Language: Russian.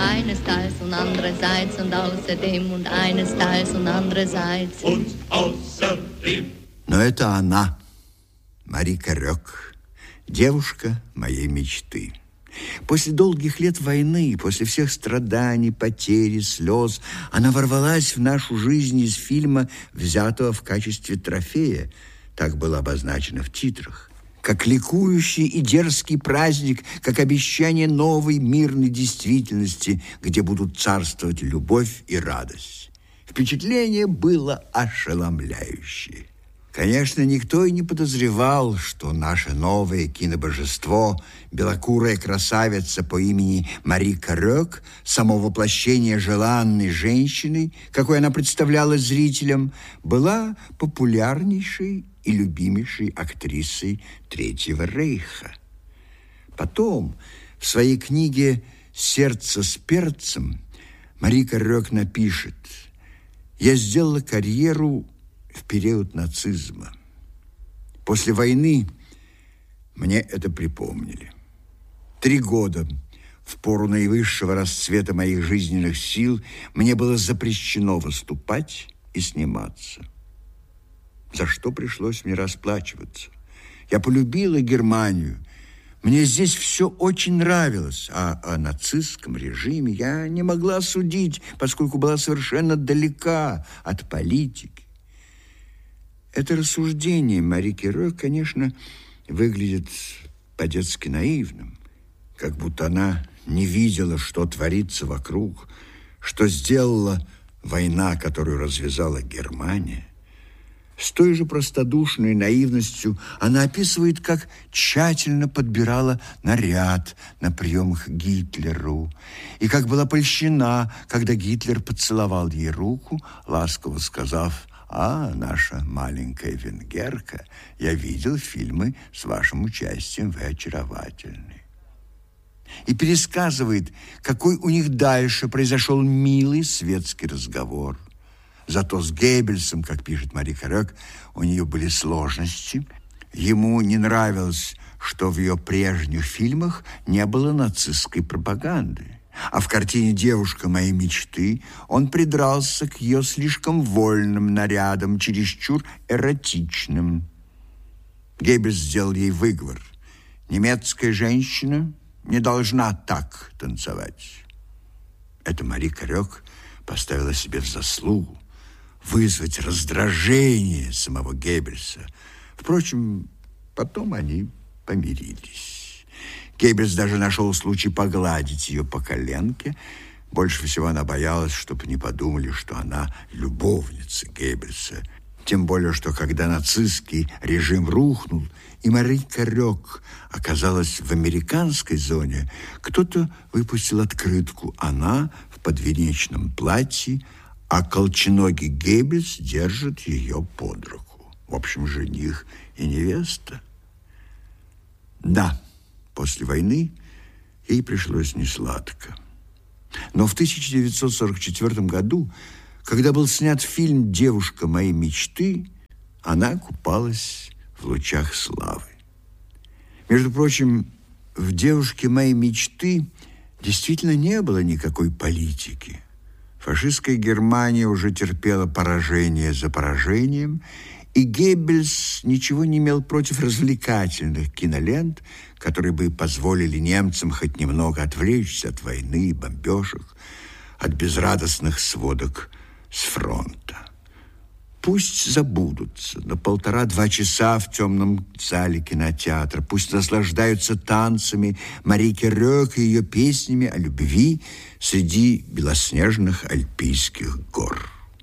einerseits und andererseits und außerdem und einerseits und andererseits. Und außerdem. Но это она, Марика Рёк, девушка моей мечты. После долгих лет войны, после всех страданий, потери, слез, она ворвалась в нашу жизнь из фильма, взятого в качестве трофея. Так было обозначено в титрах. Как ликующий и дерзкий праздник, как обещание новой мирной действительности, где будут царствовать любовь и радость. Впечатление было ошеломляющее. Конечно, никто и не подозревал, что наше новое кинобожество, белокурая красавица по имени Марика Рёк, само воплощение желанной женщины, какой она представлялась зрителям, была популярнейшей и любимейшей актрисой Третьего Рейха. Потом, в своей книге «Сердце с перцем» Марика Рёк напишет: «Я сделала карьеру в период нацизма. После войны мне это припомнили. 3 года, в пору наивысшего расцвета моих жизненных сил, мне было запрещено выступать и сниматься. За что пришлось мне расплачиваться. Я полюбила Германию. Мне здесь все очень нравилось, а о нацистском режиме я не могла судить, поскольку была совершенно далека от политики». Это рассуждение Марики Рёк, конечно, выглядит по-детски наивным, как будто она не видела, что творится вокруг, что сделала война, которую развязала Германия. С той же простодушной наивностью она описывает, как тщательно подбирала наряд на прием к Гитлеру, и как была польщена, когда Гитлер поцеловал ей руку, ласково сказав: «А, наша маленькая венгерка, я видел фильмы с вашим участием, вы очаровательны». И пересказывает, какой у них дальше произошел милый светский разговор. Зато с Геббельсом, как пишет Марика Рёк, у нее были сложности. Ему не нравилось, что в ее прежних фильмах не было нацистской пропаганды. А в картине «Девушка моей мечты» он придрался к ее слишком вольным нарядам, чересчур эротичным. Геббельс сделал ей выговор: немецкая женщина не должна так танцевать. Это Марика Рёк поставила себе в заслугу вызвать раздражение самого Геббельса. Впрочем, потом они помирились. Геббельс даже нашел случай погладить ее по коленке. Больше всего она боялась, чтобы не подумали, что она любовница Геббельса. Тем более, что когда нацистский режим рухнул, и Марика Рёк оказалась в американской зоне, кто-то выпустил открытку. Она в подвенечном платье, а колченогий Геббельс держит ее под руку. В общем, жених и невеста. Да, после войны ей пришлось несладко. Но в 1944 году, когда был снят фильм «Девушка моей мечты», она купалась в лучах славы. Между прочим, в «Девушке моей мечты» действительно не было никакой политики. Фашистская Германия уже терпела поражение за поражением, и Геббельс ничего не имел против развлекательных кинолент, которые бы позволили немцам хоть немного отвлечься от войны и бомбежек, от безрадостных сводок с фронта. Пусть забудутся на 1,5-2 часа в темном зале кинотеатра, пусть наслаждаются танцами Марики Рёк и ее песнями о любви среди белоснежных альпийских гор.